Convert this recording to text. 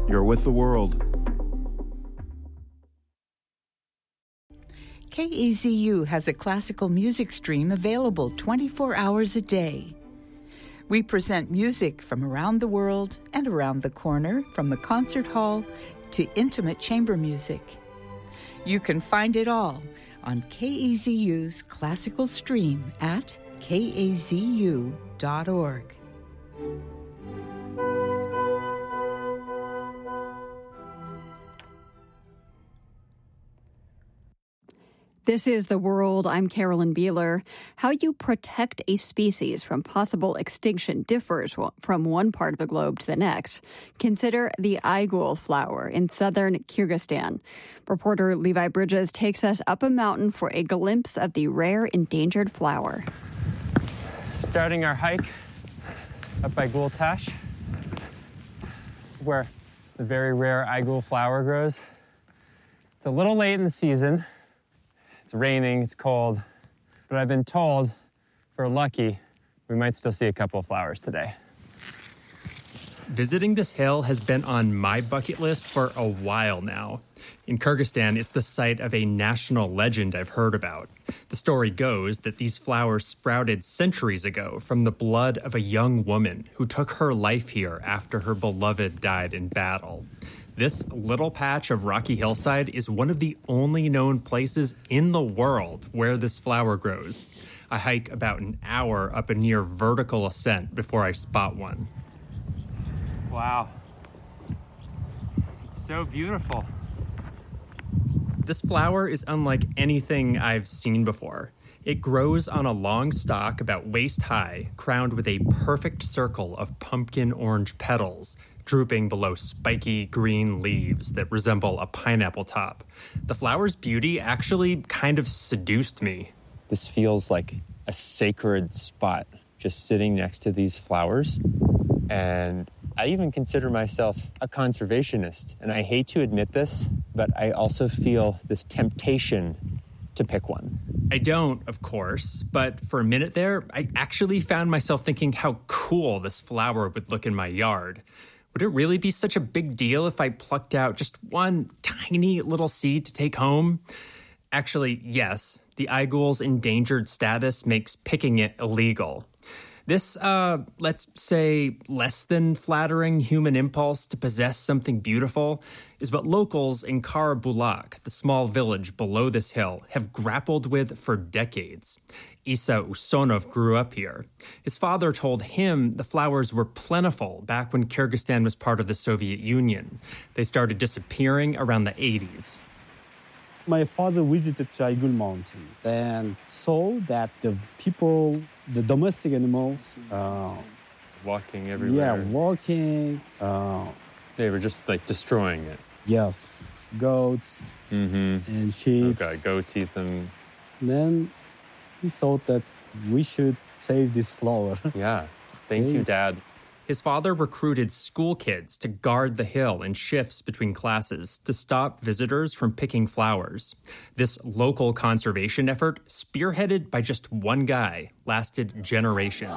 You're with the world. KAZU has a classical music stream available 24 hours a day. We present music from around the world and around the corner, from the concert hall to intimate chamber music. You can find it all on KAZU's classical stream at kazu.org. This is The World. I'm Carolyn Beeler. How you protect a species from possible extinction differs from one part of the globe to the next. Consider the aigul flower in southern Kyrgyzstan. Reporter Levi Bridges takes us up a mountain for a glimpse of the rare endangered flower. Starting our hike up Aigul Tash, where the very rare aigul flower grows. It's a little late in the season. It's raining, it's cold, but I've been told, if we're lucky, we might still see a couple of flowers today. Visiting this hill has been on my bucket list for a while now. In Kyrgyzstan, it's the site of a national legend I've heard about. The story goes that these flowers sprouted centuries ago from the blood of a young woman who took her life here after her beloved died in battle. This little patch of rocky hillside is one of the only known places in the world where this flower grows. I hike about an hour up a near vertical ascent before I spot one. Wow. It's so beautiful. This flower is unlike anything I've seen before. It grows on a long stalk about waist high, crowned with a perfect circle of pumpkin orange petals, drooping below spiky green leaves that resemble a pineapple top. The flower's beauty actually kind of seduced me. This feels like a sacred spot, just sitting next to these flowers. And I even consider myself a conservationist. And I hate to admit this, but I also feel this temptation to pick one. I don't, of course, but for a minute there, I actually found myself thinking how cool this flower would look in my yard. Would it really be such a big deal if I plucked out just one tiny little seed to take home? Actually, yes, the aigul's endangered status makes picking it illegal. This, let's say, less than flattering human impulse to possess something beautiful is what locals in Karabulak, the small village below this hill, have grappled with for decades. Isa Usonov grew up here. His father told him the flowers were plentiful back when Kyrgyzstan was part of the Soviet Union. They started disappearing around the 80s. My father visited Aigul Mountain and saw that the people, the domestic animals... walking everywhere. Yeah, walking. They were just like destroying it. Yes, goats and sheep. Okay, goats eat them. Then he thought that we should save this flower. Yeah, thank you, Dad. His father recruited school kids to guard the hill in shifts between classes to stop visitors from picking flowers. This local conservation effort, spearheaded by just one guy, lasted generations.